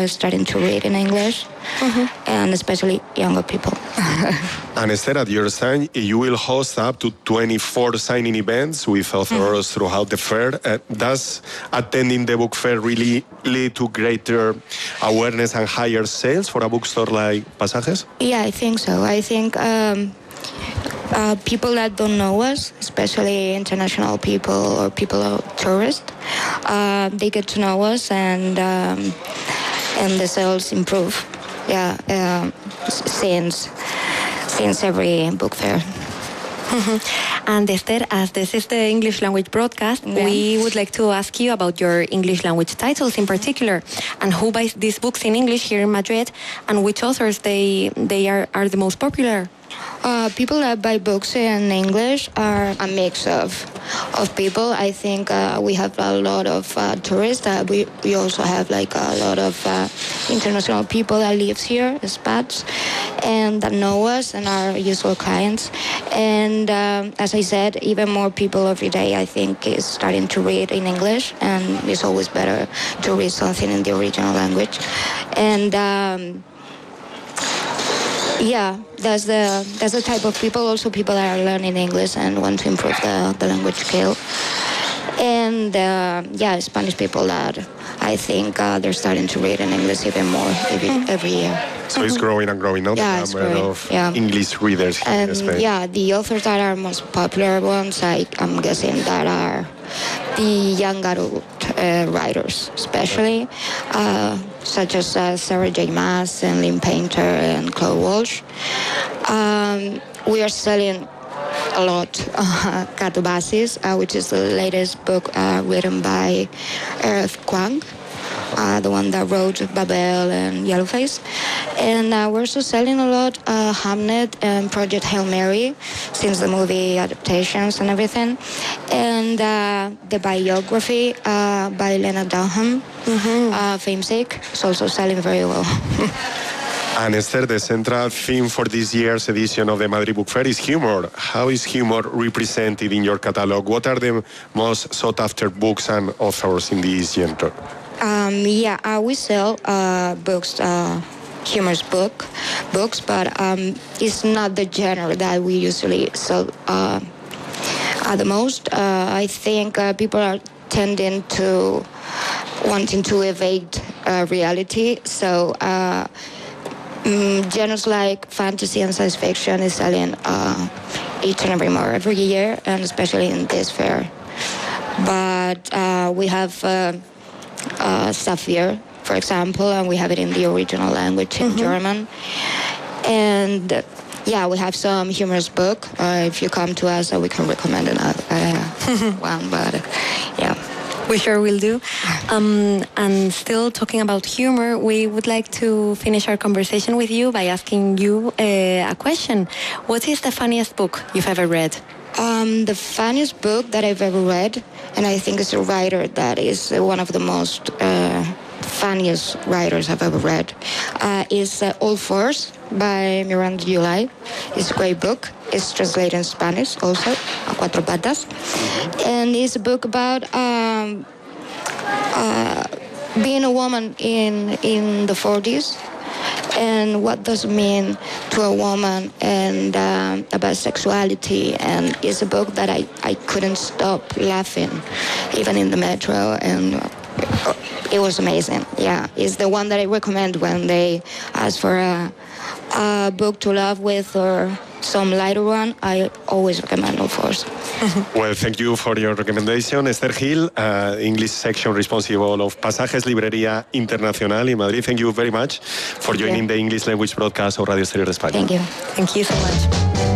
starting to read in English, and especially younger people. And Esther, at your stand, you will host up to 24 signing events with authors throughout the fair. Does attending the book fair really lead to greater awareness and higher sales for a bookstore like Pasajes? Yeah, I think so. I think people that don't know us, especially international people or tourists, they get to know us, and the sales improve. Yeah, since every book fair. And Esther, as this is the English language broadcast, we would like to ask you about your English language titles in particular, and who buys these books in English here in Madrid, and which authors they are the most popular. People that buy books in English are a mix of people. I think we have a lot of tourists. We also have like a lot of international people that lives here, expats, and that know us and are usual clients. And as I said, even more people every day, I think, is starting to read in English, and it's always better to read something in the original language. And yeah, that's the type of people. Also, people that are learning English and want to improve the language skill. And Spanish people that I think they're starting to read in English even more every year. So it's growing and growing, not the number of English readers here in Spain. Yeah, the authors that are most popular ones, I'm guessing, that are the young adult writers, especially, such as Sarah J. Maas and Lynn Painter and Claude Walsh. We are selling a lot Catobasis, which is the latest book written by Eric Kwang, the one that wrote Babel and Yellowface. And we're also selling a lot Hamnet and Project Hail Mary, since the movie adaptations and everything. And the biography by Lena Dunham, Famesake, is also selling very well. And Esther, the central theme for this year's edition of the Madrid Book Fair is humor. How is humor represented in your catalog? What are the most sought-after books and authors in this genre? We sell books, humorous books, but it's not the genre that we usually sell the most. I think people are tending to wanting to evade reality, so genres like fantasy and science fiction is selling each and every year, and especially in this fair. But we have Saphir, for example, and we have it in the original language in German. And we have some humorous book. If you come to us, we can recommend one. But we sure will do. And still talking about humor, we would like to finish our conversation with you by asking you a question. What is the funniest book you've ever read? The funniest book that I've ever read, and I think it's a writer that is one of the most funniest writers I've ever read, is All Fours by Miranda July. It's a great book. It's translated in Spanish also, A Cuatro Patas. And it's a book about being a woman in the 40s, and what does it mean to a woman, and about sexuality. And it's a book that I couldn't stop laughing, even in the metro, and it was amazing. Yeah, it's the one that I recommend when they ask for a book to laugh with or some lighter one. I always recommend All Fours. Well, thank you for your recommendation. Esther Gil, English section responsible of Pasajes Librería Internacional in Madrid. Thank you very much for joining the English language broadcast of Radio Exterior de España. Thank you. Thank you so much.